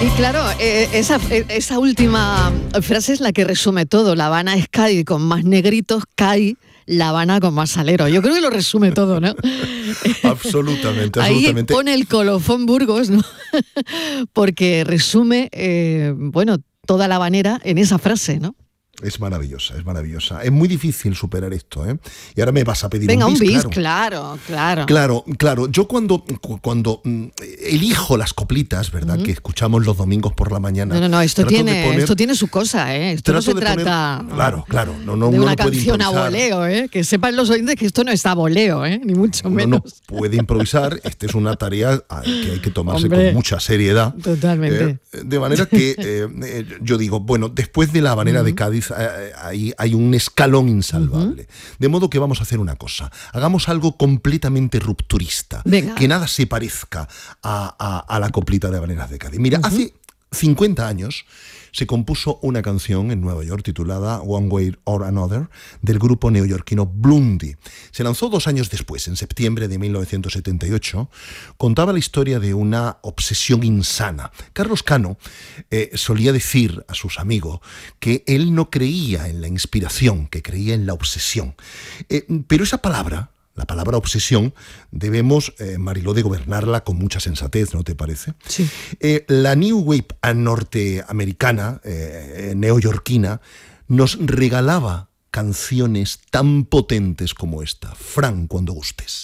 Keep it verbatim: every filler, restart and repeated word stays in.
Y claro, eh, esa, eh, esa última frase es la que resume todo. La Habana es Cádiz con más negritos, Cádiz, La Habana con más salero. Yo creo que lo resume todo, ¿no? Absolutamente, Ahí absolutamente. pone el colofón Burgos, ¿no? Porque resume, eh, bueno, toda la habanera en esa frase, ¿no? Es maravillosa, es maravillosa. Es muy difícil superar esto, ¿eh? Y ahora me vas a pedir Venga, un bis, un bis, claro. claro, claro. Claro, claro. Yo cuando, cu- cuando mm, elijo las coplitas, ¿verdad? Ujú. Que escuchamos los domingos por la mañana. No, no, no, esto trato de tiene, poner- esto tiene su cosa, ¿eh? Esto no trato se de poner- trata Claro, claro. No, no, de uno una no puede canción a improvisar. voleo, ¿eh? Que sepan los oyentes que esto no está a voleo, ¿eh? Ni mucho Uno menos. no puede improvisar. Esta es una tarea a- que hay que tomarse Hombre, con mucha seriedad. totalmente. Eh, de manera que eh, eh, yo digo, bueno, después de la Habanera de Cádiz eh, hay, hay un escalón insalvable. De modo que vamos a hacer una cosa. Hagamos algo completamente rupturista. Venga. Que nada se parezca a, a- a la coplita de Habaneras de Cádiz. Mira, hace cincuenta años se compuso una canción en Nueva York titulada One Way or Another del grupo neoyorquino Blondie. Se lanzó dos años después, en septiembre de mil novecientos setenta y ocho. Contaba la historia de una obsesión insana. Carlos Cano eh, solía decir a sus amigos que él no creía en la inspiración, que creía en la obsesión. Eh, pero esa palabra, la palabra obsesión, debemos, eh, Mariló, de gobernarla con mucha sensatez, ¿no te parece? Sí. Eh, la New Wave norteamericana, eh, neoyorquina, nos regalaba canciones tan potentes como esta. Fran, cuando gustes.